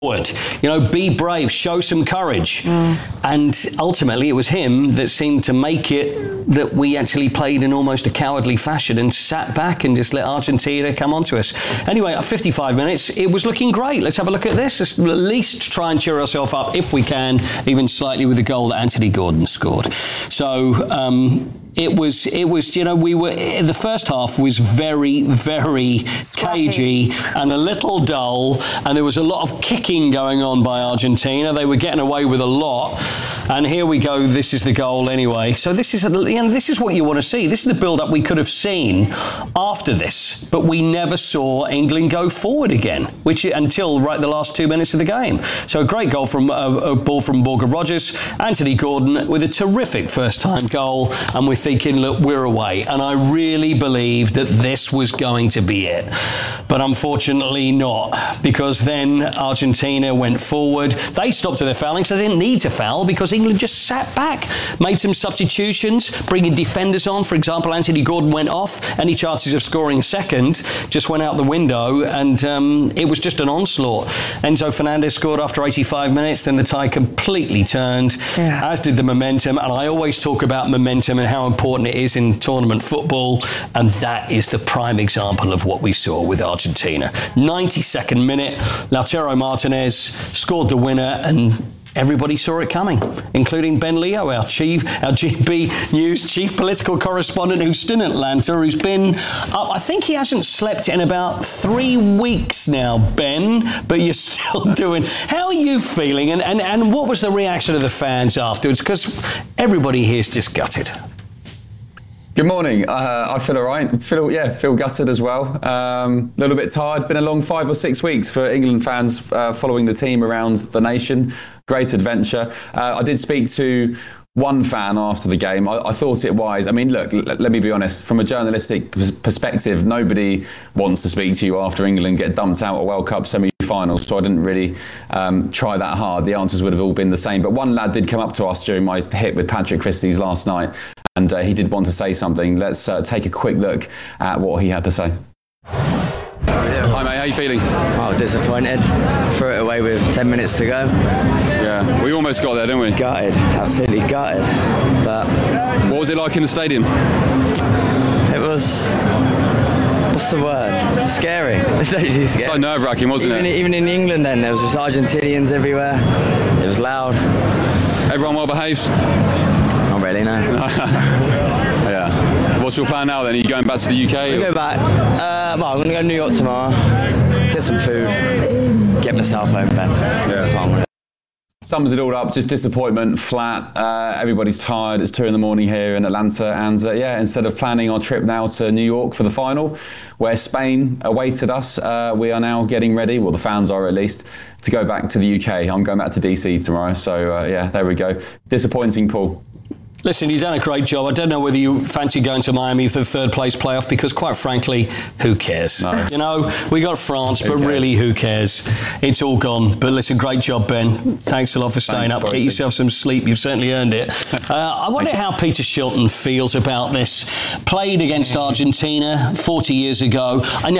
Be brave, show some courage. And ultimately it was him that seemed to make it that we actually played in almost a cowardly fashion and sat back and just let Argentina come onto us. Anyway, at 55 minutes, it was looking great. Let's have a look at this. Let's at least try and cheer ourselves up if we can, even slightly, with the goal that Anthony Gordon scored. So, it was, the first half was very, very cagey and a little dull, and there was a lot of kicking going on by Argentina. They were getting away with a lot, and here we go. This is the goal anyway. So this is what you want to see. This is the build-up we could have seen after this, but we never saw England go forward again, until right the last 2 minutes of the game. So a great goal from a ball from Morgan Rogers, Anthony Gordon with a terrific first-time goal, and we're thinking, look, we're away. And I really believed that this was going to be it. But unfortunately not, because then Argentina went forward. They stopped at their fouling, so they didn't need to foul because England just sat back, made some substitutions, bringing defenders on. For example, Anthony Gordon went off. Any chances of scoring a second just went out the window, and it was just an onslaught. Enzo Fernandez scored after 85 minutes, then the tide completely turned, as did the momentum. And I always talk about momentum and how important it is in tournament football, and that is the prime example of what we saw with Argentina. 92nd minute, Lautaro Martinez scored the winner, and everybody saw it coming, including Ben Leo, our GB News chief political correspondent, who's still in Atlanta, who's been, I think he hasn't slept in about 3 weeks now, Ben, but you're still doing. How are you feeling? And what was the reaction of the fans afterwards? Because everybody here is just gutted. Good morning. I feel all right. Feel gutted as well. A little bit tired. Been a long 5 or 6 weeks for England fans following the team around the nation. Great adventure. I did speak to one fan after the game. I thought it wise. I mean, look, let me be honest. From a journalistic perspective, nobody wants to speak to you after England get dumped out at World Cup semi-finals, so I didn't really try that hard. The answers would have all been the same. But one lad did come up to us during my hit with Patrick Christie's last night, and he did want to say something. Let's take a quick look at what he had to say. Hi mate, how you feeling? Oh, disappointed. Threw it away with 10 minutes to go. Yeah, we almost got there, didn't we? Gutted, absolutely gutted. But what was it like in the stadium? It was, what's the word? Scary. It's actually scary. So nerve-wracking, wasn't it? Even in England then, there was just Argentinians everywhere. It was loud. Everyone well behaved? Not really, no. Yeah. What's your plan now then? Are you going back to the UK? I'll go back. I'm going to go to New York tomorrow, get some food, get myself home then. Yeah. Sums it all up, just disappointment, flat. Everybody's tired. It's 2 a.m. here in Atlanta. And instead of planning our trip now to New York for the final, where Spain awaited us, we are now getting ready, well, the fans are at least, to go back to the UK. I'm going back to DC tomorrow. So, there we go. Disappointing, Paul. Listen, you've done a great job. I don't know whether you fancy going to Miami for the third place playoff, because quite frankly, who cares? No. We got France, but really, who cares? It's all gone. But listen, great job, Ben. Thanks a lot for staying up. Get yourself some sleep. You've certainly earned it. I wonder how Peter Shilton feels about this. Played against Argentina 40 years ago, and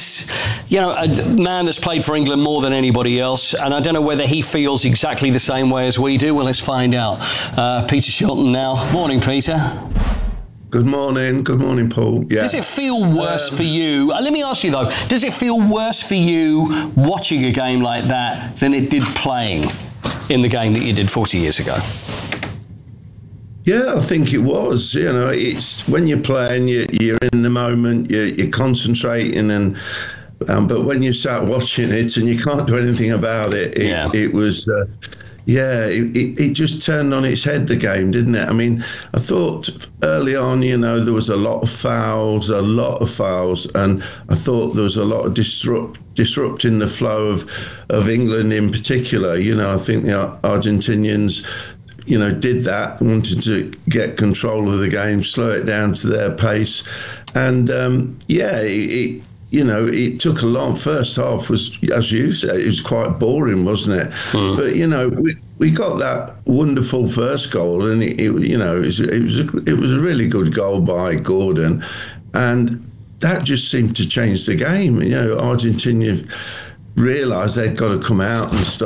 a man that's played for England more than anybody else. And I don't know whether he feels exactly the same way as we do. Well, let's find out. Peter Shilton now. Morning, Peter. Good morning, Paul. Yeah. Does it feel worse for you? Let me ask you though, does it feel worse for you watching a game like that than it did playing in the game that you did 40 years ago? Yeah, I think it was. It's when you're playing, you're in the moment, you're concentrating, and but when you start watching it and you can't do anything about it, it was. It just turned on its head, the game, didn't it? I mean, I thought early on, there was a lot of fouls, and I thought there was a lot of disrupting the flow of England in particular. I think the Argentinians, did that, wanted to get control of the game, slow it down to their pace, and it took a long. First half was, as you said, it was quite boring, wasn't it? But we got that wonderful first goal, and it was a really good goal by Gordon, and that just seemed to change the game. Argentina realised they'd got to come out and start